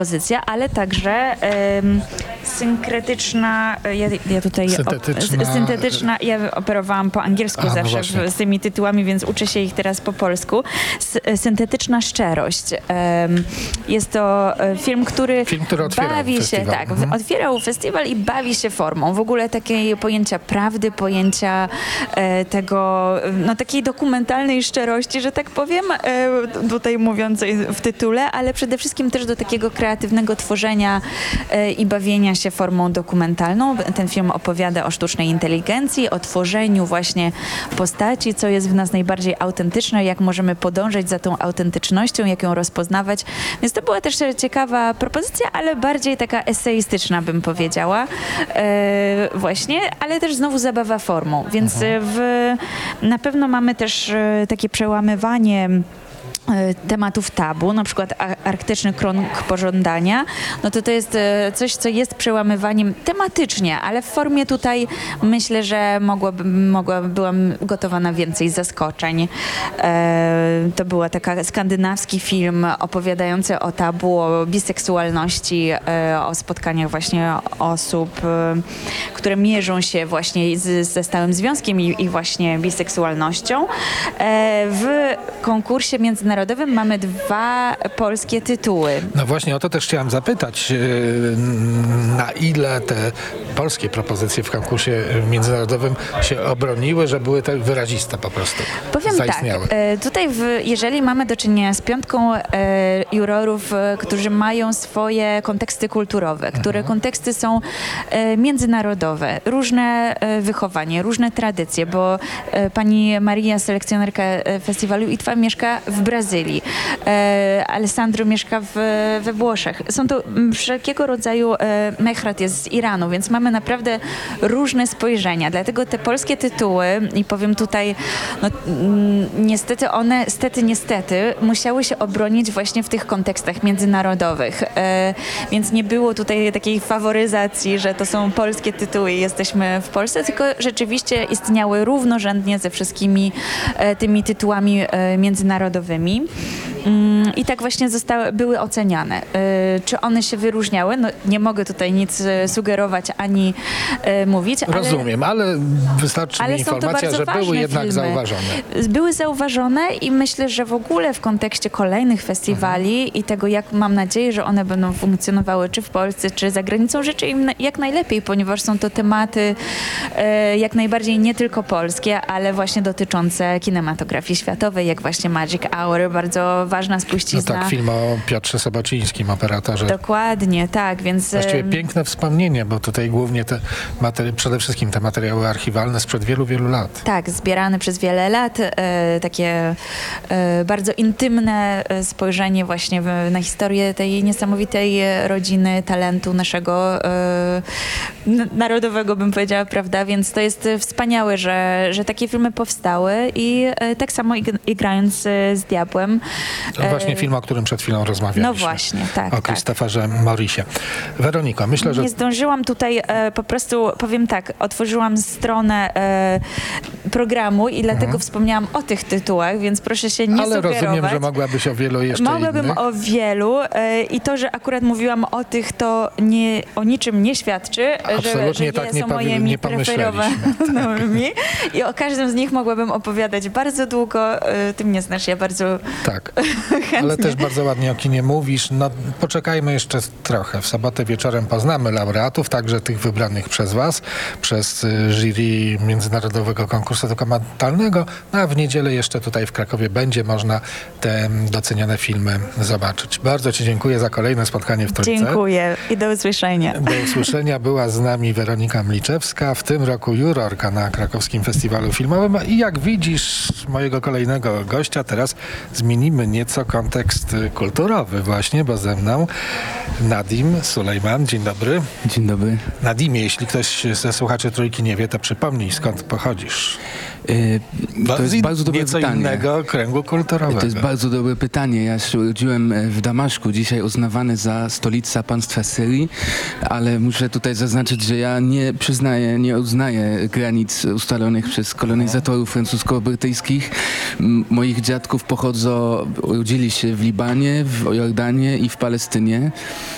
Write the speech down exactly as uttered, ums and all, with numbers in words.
pozycja, ale także em, synkretyczna, ja, ja tutaj Syntetyczna. O, syntetyczna, ja operowałam po angielsku Aha, no zawsze właśnie. w, z tymi tytułami, więc uczę się ich teraz po polsku. S, syntetyczna szczerość. Em, jest to e, film, który, Film, który otwierał bawi się, festiwal. tak, Mhm. otwierał festiwal i bawi się formą. W ogóle takiej pojęcia prawdy, pojęcia e, tego, no takiej dokumentalnej szczerości, że tak powiem, e, tutaj mówiącej w tytule, ale przede wszystkim też do takiego kreatywnego tworzenia e, i bawienia się formą dokumentalną. Ten film opowiada o sztucznej inteligencji, o tworzeniu właśnie postaci, co jest w nas najbardziej autentyczne, jak możemy podążać za tą autentycznością, jak ją rozpoznawać. Więc to była też ciekawa propozycja, ale bardziej taka eseistyczna, bym powiedziała. E, właśnie, ale też znowu zabawa formą. Więc w, na pewno mamy też e, takie przełamywanie e, tematów tabu, na przykład a- arktyczny krąg pożądania, no to to jest e, coś, co jest przełamywaniem tematycznie, ale w formie tutaj myślę, że mogłabym, mogła, byłam gotowa na więcej zaskoczeń. E, to był taka skandynawski film opowiadający o tabu, o biseksualności, e, o spotkaniach właśnie osób, e, które mierzą się właśnie z, ze stałym związkiem i, i właśnie biseksualnością. E, w konkursie międzynarodowym mamy dwa polskie tytuły. No właśnie o to też chciałem zapytać, yy, na ile te polskie propozycje w konkursie międzynarodowym się obroniły, że były te wyraziste po prostu, Powiem zaistniały. tak, e, tutaj w, jeżeli mamy do czynienia z piątką e, jurorów, e, którzy mają swoje konteksty kulturowe, które konteksty są e, międzynarodowe, różne e, wychowanie, różne tradycje, bo e, pani Maria, selekcjonerka e, festiwalu I T F A mieszka w Brazylii, e, Alessandro mieszka w, we Włoszech. Są to m, wszelkiego rodzaju, e, Mehrat jest z Iranu, więc mamy naprawdę różne spojrzenia, dlatego te polskie tytuły, i powiem tutaj, no, mm, niestety one, stety, niestety, musiały się obronić właśnie w tych kontekstach międzynarodowych, e, więc nie było tutaj takiej faworyzacji, że to są polskie tytuły i jesteśmy w Polsce, tylko rzeczywiście istniały równorzędnie ze wszystkimi e, tymi tytułami e, międzynarodowymi. Mm, I tak właśnie zostały, były oceniane. E, czy one się wyróżniały? No, nie mogę tutaj nic e, sugerować ani e, mówić, ale... Rozumiem, ale wystarczy Ale mi są to informacja, bardzo że były ważne jednak filmy. zauważone. Były zauważone i myślę, że w ogóle w kontekście kolejnych festiwali Mhm. i tego, jak mam nadzieję, że one będą funkcjonowały czy w Polsce, czy za granicą, życzę im na- jak najlepiej, ponieważ są to tematy e, jak najbardziej nie tylko polskie, ale właśnie dotyczące kinematografii światowej, jak właśnie Magic Hour, bardzo ważna No spuścizna. tak, film o Piotrze Sobacińskim, operatorze. Dokładnie, tak, więc... Właściwie em, piękne wspomnienie, bo tutaj głównie te materi- przede wszystkim te materiały archiwalne sprzed wielu, wielu lat. Tak, zbierane przez wiele lat, e, takie e, bardzo intymne e, spojrzenie właśnie w, na historię tej niesamowitej e, rodziny, talentu naszego e, n- narodowego, bym powiedziała, prawda? Więc to jest e, wspaniałe, że, że takie filmy powstały i e, tak samo ig- i grając e, z Diabłem. To właśnie film, o którym przed chwilą rozmawialiśmy. No właśnie, tak, O tak. Christopherze Morrisie. Weroniko, myślę, że Nie zdążyłam tutaj, e, po prostu powiem tak, otworzyłam stronę e, programu i dlatego wspomniałam o tych tytułach, więc proszę się nie ale sugerować. rozumiem, że mogłabyś o wielu jeszcze Mogłabym innych. o wielu e, i to, że akurat mówiłam o tych, to nie, o niczym nie świadczy, że, Absolutnie że tak je nie są powi- moimi nie pomyśleliśmy. preferowanymi i o każdym z nich mogłabym opowiadać bardzo długo, e, ty mnie znasz, ja bardzo Tak, chętnie. ale też bardzo ładnie o kinie mówisz. No, poczekajmy jeszcze trochę. W sobotę wieczorem poznamy laureatów, także tych wybranych przez was, przez y, jury Międzynarodowego Konkursu Dokumentalnego, no, a w niedzielę jeszcze tutaj w Krakowie będzie można te docenione filmy zobaczyć. Bardzo ci dziękuję za kolejne spotkanie w Trójce. Dziękuję i do usłyszenia. Do usłyszenia. Była z nami Weronika Mliczewska, w tym roku jurorka na Krakowskim Festiwalu Filmowym. I jak widzisz mojego kolejnego gościa, teraz zmienimy nieco kontekst y, kulturowy właśnie, bo ze mną Nadim Sulejman. Dzień dobry. Dzień dobry. Nadimie, jeśli ktoś ze słuchaczy Trójki nie wie, to przypomnij, skąd pochodzisz. Y, Bo to z jest in- bardzo dobre nieco pytanie. innego kręgu kulturowego. To jest bardzo dobre pytanie. Ja się urodziłem e, w Damaszku, dzisiaj uznawany za stolicę państwa Syrii, ale muszę tutaj zaznaczyć, że ja nie przyznaję, nie uznaję granic ustalonych przez kolonizatorów francusko-brytyjskich. M- Moich dziadków pochodzą, urodzili się w Libanie, w Jordanie i w Palestynie.